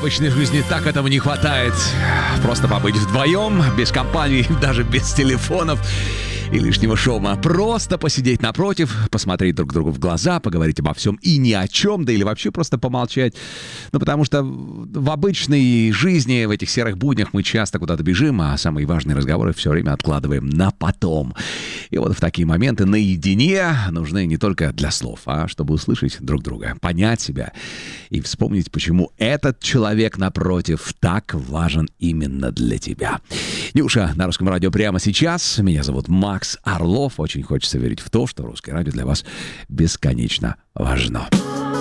обычной жизни так этому не хватает. Просто побыть вдвоем, без компании, даже без телефонов и лишнего шума. Просто посидеть напротив, посмотреть друг другу в глаза, поговорить обо всем и ни о чем, да или вообще просто помолчать. Ну, потому что в обычной жизни, в этих серых буднях мы часто куда-то бежим, а самые важные разговоры все время откладываем на потом. И вот в такие моменты наедине нужны не только для слов, а чтобы услышать друг друга, понять себя и вспомнить, почему этот человек напротив так важен именно для тебя. Нюша на Русском радио прямо сейчас. Меня зовут Макс Орлов. Очень хочется верить в то, что Русское радио для вас бесконечно важно.